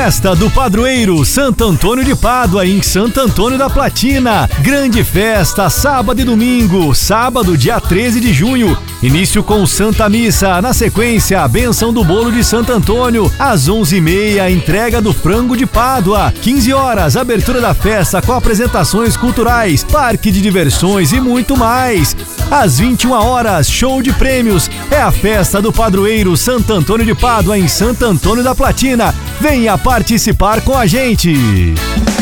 Festa do Padroeiro Santo Antônio de Pádua, em Santo Antônio da Platina. Grande festa, sábado e domingo. Sábado, dia 13 de junho. Início com Santa Missa. Na sequência, a bênção do bolo de Santo Antônio. Às 11h30, entrega do frango de Pádua. 15 horas, abertura da festa com apresentações culturais, parque de diversões e muito mais. Às 21 horas, show de prêmios. É a festa do Padroeiro Santo Antônio de Pádua, em Santo Antônio da Platina. Venha participar com a gente!